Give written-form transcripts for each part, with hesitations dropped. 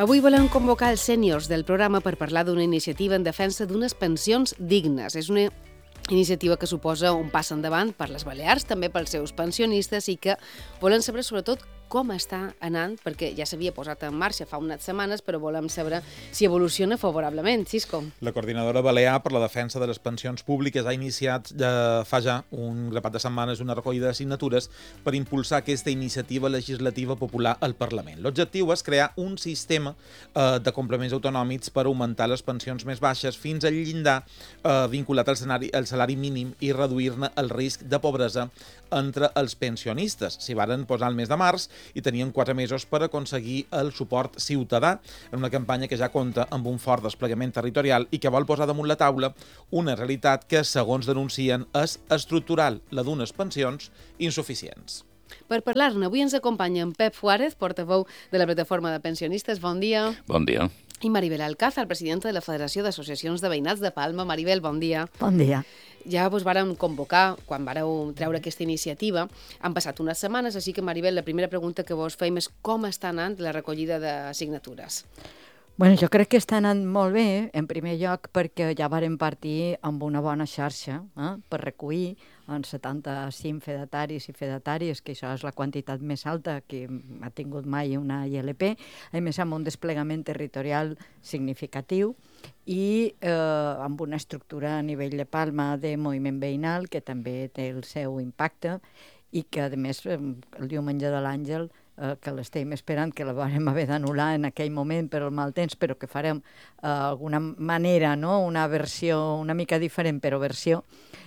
Avui volem convocar els sèniors del programa per parlar d'una iniciativa en defensa d'unes pensions dignes. És una iniciativa que suposa un pas endavant per les Balears, també pels seus pensionistes, i que volen saber sobretot com està anant, perquè ja s'havia posat en marxa fa unes setmanes, però volem saber si evoluciona favorablement. Cisco. La coordinadora balear per la defensa de les pensions públiques ha iniciat fa ja un grapat de setmanes una recollida de signatures per impulsar aquesta iniciativa legislativa popular al Parlament. L'objectiu és crear un sistema de complements autonòmics per augmentar les pensions més baixes fins al llindar vinculat al salari mínim i reduir-ne el risc de pobresa entre els pensionistes. S'hi varen posar el mes de març i tenien 4 mesos per aconseguir el suport ciutadà en una campanya que ja compta amb un fort desplegament territorial i que vol posar damunt la taula una realitat que, segons denuncien, és estructural, la d'unes pensions insuficients. Per parlar-ne, avui ens acompanya en Pep Juárez, portaveu de la Plataforma de Pensionistes. Bon dia. Bon dia. I Maribel Alcázar, presidenta de la Federació d'Associacions de Veïnats de Palma. Maribel, bon dia. Bon dia. Ja vos vàrem convocar quan vàreu treure aquesta iniciativa. Han passat unes setmanes, així que, Maribel, la primera pregunta que vos fèiem és com està anant la recollida de signatures. Bueno, jo crec que està anant molt bé, en primer lloc, perquè ja vàrem partir amb una bona xarxa per recollir en 75 fedataris i fedatàries, que això és la quantitat més alta que ha tingut mai una ILP, a més amb un desplegament territorial significatiu i amb una estructura a nivell de Palma de moviment veïnal que també té el seu impacte i que, a més, el diumenge de l'Àngel, que l'estem esperant, que la vam haver d'anul·lar en aquell moment per el mal temps, però que farem d'alguna manera, no? Una versió una mica diferent, però versió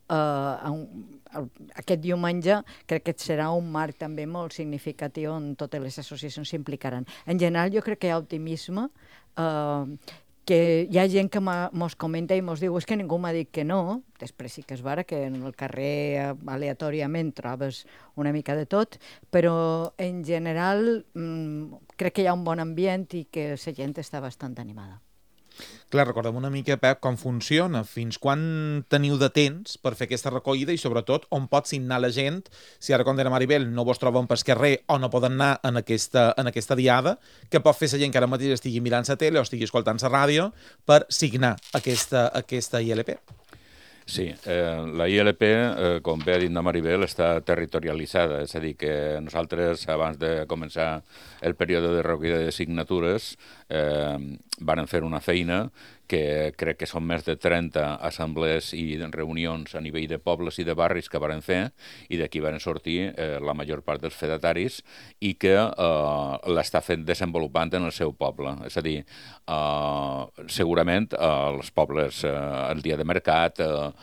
aquest diumenge crec que serà un marc també molt significatiu on totes les associacions s'implicaran. En general jo crec que hi ha optimisme, que hi ha gent que mos comenta i mos diu és que ningú m'ha dit que no. Després sí que és vera que en el carrer aleatòriament trobes una mica de tot, però en general crec que hi ha un bon ambient i que la gent està bastant animada. Clar, recordem una mica, Pep, com funciona, fins quan teniu de temps per fer aquesta recollida i, sobretot, on pot signar la gent, si ara, com deia Maribel, no vos troben pel carrer o no poden anar en aquesta diada, que pot fer la gent que ara mateix estigui mirant la tele o estigui escoltant la ràdio per signar aquesta ILP? Sí, la ILP, com bé ha dit la Maribel, està territorialitzada, és a dir, que nosaltres, abans de començar el període de recollida de signatures, vàrem fer una feina que crec que són més de 30 assemblees i reunions a nivell de pobles i de barris que varen fer i d'aquí varen sortir la major part dels fedataris i que l'està desenvolupant en el seu poble. És a dir, segurament els pobles, el dia de mercat,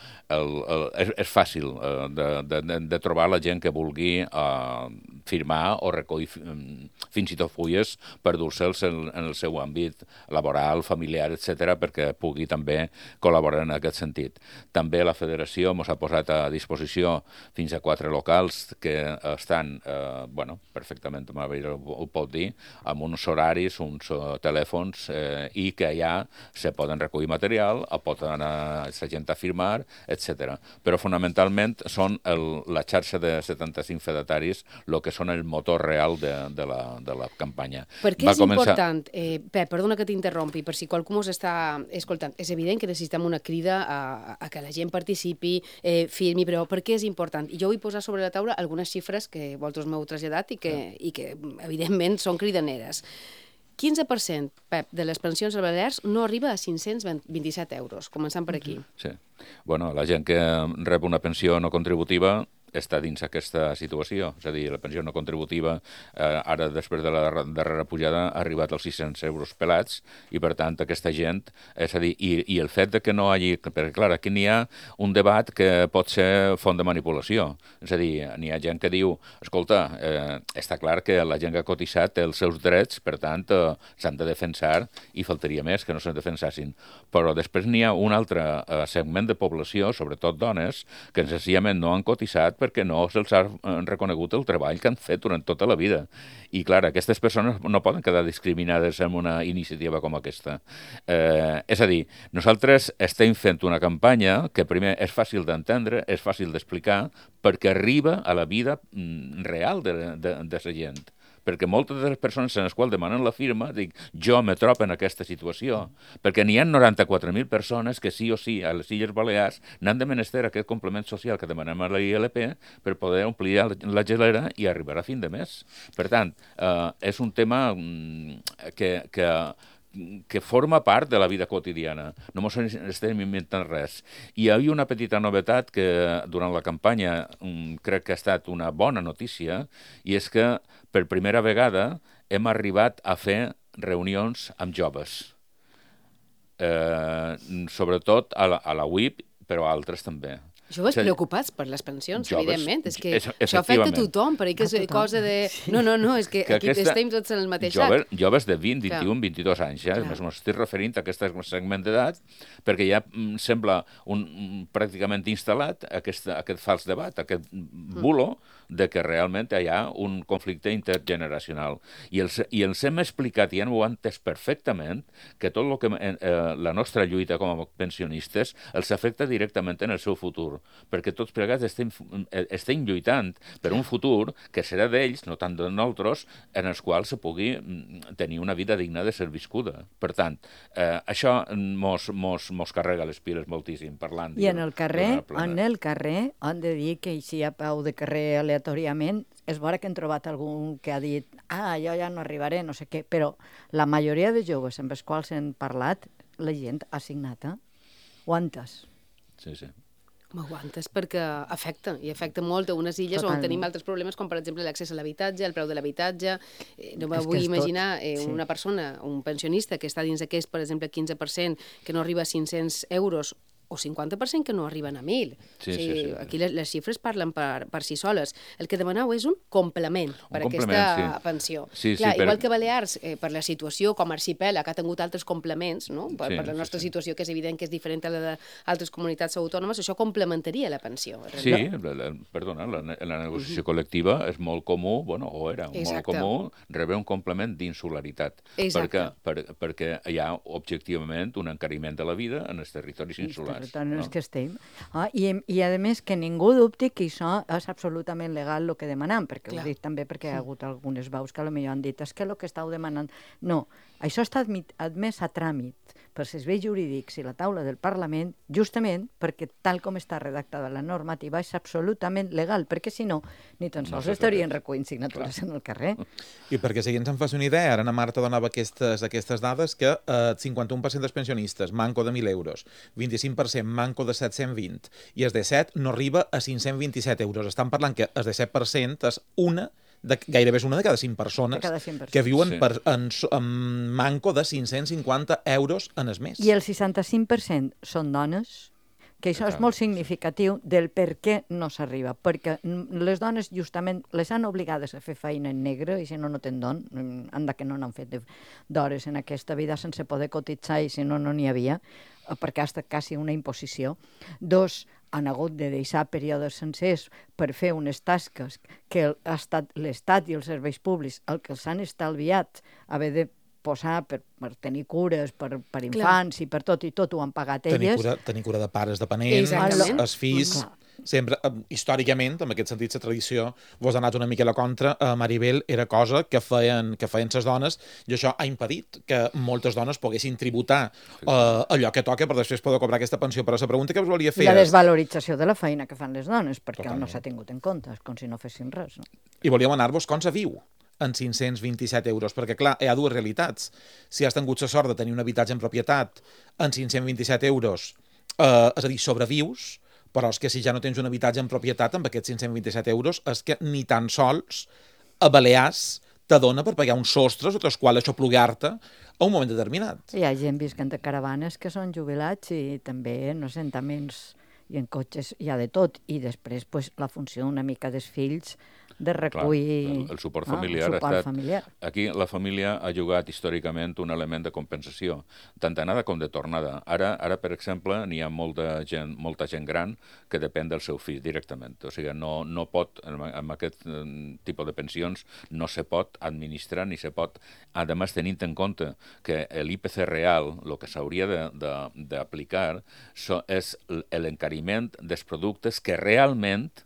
és fàcil de trobar la gent que vulgui firmar o recollir fins i tot fulles per dur-se'ls en el seu àmbit laboral, familiar, etc., perquè pugui també col·laborar en aquest sentit. També la federació ens ha posat a disposició fins a 4 locals que estan, perfectament, ho pot dir, amb uns horaris, uns telèfons, i que allà se poden recollir material, pot anar la gent a firmar, etc. Però fonamentalment són la xarxa de 75 fedataris el que són el motor real de la campanya. Per què és important, Pep, perdona que t'interrompi, per si qualcú ens està escoltant, és evident que necessitem una crida a que la gent participi, firmi, però per què és important? I jo vull posar sobre la taula algunes xifres que vosaltres m'heu traslladat i que evidentment són cridaneres. 15%, Pep, de les pensions a Balears no arriba a 527 euros, començant per aquí. Sí. Bueno, la gent que rep una pensió no contributiva està dins aquesta situació. És a dir, la pensió no contributiva ara, després de la darrera pujada, ha arribat als 600 euros pelats i, per tant, aquesta gent... És a dir, i el fet de que no hagi... Perquè, clar, aquí n'hi ha un debat que pot ser font de manipulació. És a dir, n'hi ha gent que diu escolta, està clar que la gent que ha cotitzat té els seus drets, per tant, s'han de defensar i faltaria més que no se'n defensassin. Però després n'hi ha un altre segment de població, sobretot dones, que senzillament no han cotitzat perquè no se'ls ha reconegut el treball que han fet durant tota la vida. I, clar, aquestes persones no poden quedar discriminades en una iniciativa com aquesta. És a dir, nosaltres estem fent una campanya que, primer, és fàcil d'entendre, és fàcil d'explicar, perquè arriba a la vida real de la gent. perquè moltes de les persones en les quals demanen la firma, dic, jo me trobo en aquesta situació, perquè n'hi ha 94.000 persones que sí o sí a les Illes Balears n'han de menester aquest complement social que demanem a la ILP per poder omplir la gelera i arribar a fin de mes. Per tant, és un tema que forma part de la vida quotidiana. No ens estem inventant res. I hi havia una petita novetat que durant la campanya crec que ha estat una bona notícia, i és que per primera vegada hem arribat a fer reunions amb joves. Sobretot a la UIP, però a altres també. Joves preocupats per les pensions, joves, evidentment. És que això afecta a tothom, perquè és cosa de... No, és que aquí estem tots en el mateix sac. Joves de 20, 21, 22 anys, ja. M'estic referint a aquest segment d'edat, perquè ja sembla pràcticament instal·lat aquest fals debat, aquest bulo de que realment hi ha un conflicte intergeneracional. I els hem explicat, i ho han entès perfectament, que tot el que la nostra lluita com a pensionistes els afecta directament en el seu futur, perquè tots plegats estem lluitant per un futur que serà d'ells, no tant de nosaltres, en els quals se pugui tenir una vida digna de ser viscuda. Per tant, això mos carrega les piles moltíssim, parlant. I en el carrer han de dir que així a peu de carrer aleatòriament és vera que hem trobat algun que ha dit jo ja no arribaré, no sé què, però la majoria de joves amb els quals hem parlat, la gent ha signat, Ho han entès. Sí. M'aguantes perquè afecta, i afecta molt a unes illes on tenim altres problemes, com per exemple l'accés a l'habitatge, el preu de l'habitatge. No me vull imaginar una persona, un pensionista, que està dins d'aquest, per exemple, 15%, que no arriba a 500 euros, o 50% que no arriben a 1.000. Aquí les xifres parlen per si soles. El que demaneu és un complement per aquesta pensió. Igual que Balears, per la situació com a arxipèlag, ha tingut altres complements, per la nostra situació, que és evident que és diferent a la d'altres comunitats autònomes, això complementaria la pensió. Sí, perdona, la negociació col·lectiva és molt comú, o era molt comú, rebre un complement d'insularitat. Perquè hi ha, objectivament, un encariment de la vida en els territoris insulars. Que estem. I a més que ningú dubti que això és absolutament legal el que demanem, perquè ho dic també perquè hi ha hagut algunes veus que potser han dit que el que estàu demanant... No, això està admès a tràmit per serveis jurídics i la taula del Parlament, justament perquè tal com està redactada la normativa és absolutament legal, perquè si no, ni tan sols estarien recollint signatures en el carrer. I perquè si ens en fas una idea, ara na Marta donava aquestes dades, que 51% dels pensionistes manco de 1.000 euros, 25% manco de 720, i el de 7 no arriba a 527 euros. Estan parlant que el de 7% és gairebé és una de cada 5 persones que viuen amb manco de 550 euros en el mes. I el 65% són dones, que això és molt significatiu del per què no s'arriba, perquè les dones justament les han obligades a fer feina en negre, i si no tenen don, anda que no n'han fet d'hores en aquesta vida sense poder cotitzar, i si no n'hi havia, perquè ha estat quasi una imposició. 2, han hagut de deixar períodes sencers per fer unes tasques que ha estat l'Estat i els serveis públics el que els han estalviat haver de posar per tenir cures, per infants i per tot, i tot ho han pagat elles. Tenir cura de pares dependents, els fills... Sempre, històricament, en aquest sentit, la tradició vos ha anat una mica a la contra. A Maribel era cosa que feien les dones, i això ha impedit que moltes dones poguessin tributar allò que toca per després poder cobrar aquesta pensió. Però la pregunta que us volia fer... La desvalorització de la feina que fan les dones, perquè no s'ha tingut en compte, com si no fessin res. I volíem anar-vos com se viu en 527 euros, perquè clar, hi ha dues realitats. Si has tingut la sort de tenir un habitatge en propietat en 527 euros, és a dir, sobrevius, però és que si ja no tens un habitatge en propietat amb aquests 527 euros, és que ni tan sols a Balears te dona per pagar uns sostres sota els quals aixoplugar-te a un moment determinat. Hi ha gent visquent de caravanes que són jubilats i també en assentaments i en cotxes hi ha de tot. I després la funció una mica dels fills de recollir... El suport familiar ha estat... Aquí la família ha jugat històricament un element de compensació, tant d'anada com de tornada. Ara per exemple, n'hi ha molta gent gran que depèn del seu fill directament. O sigui, no pot, amb aquest tipus de pensions, no se pot administrar ni se pot... A més, tenint en compte que l'IPC real, el que s'hauria d'aplicar, és l'encariment dels productes que realment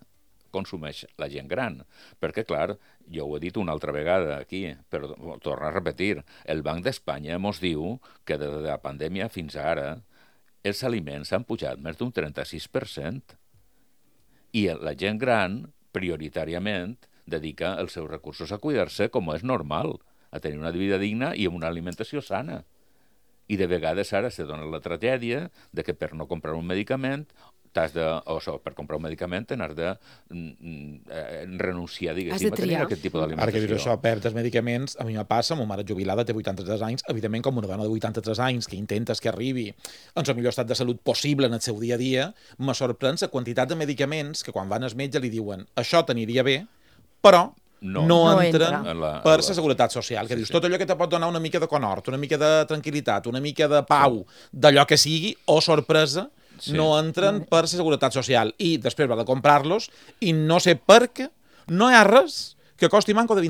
consumeix la gent gran. Perquè, clar, jo ho he dit una altra vegada aquí, però torno a repetir, el Banc d'Espanya ens diu que des de la pandèmia fins ara els aliments han pujat més d'un 36%. I la gent gran, prioritàriament, dedica els seus recursos a cuidar-se com és normal, a tenir una vida digna i amb una alimentació sana. I de vegades ara se dona la tragèdia de que per no comprar un medicament per comprar un medicament has de renunciar, diguéssim, a tenir aquest tipus d'alimentació. Ara que dius això, perd els medicaments, a mi me passa, ma mare jubilada té 83 anys, evidentment com una dona de 83 anys que intentes que arribi en el millor estat de salut possible en el seu dia a dia, me sorprèn la quantitat de medicaments que quan van al metge li diuen això t'aniria bé, però no entren per la seguretat social, que dius tot allò que te pot donar una mica de conhort, una mica de tranquil·litat, una mica de pau, d'allò que sigui, o sorpresa, no entren per la seguretat social. I després va de comprar-los i no sé per què no hi ha res que costi manco de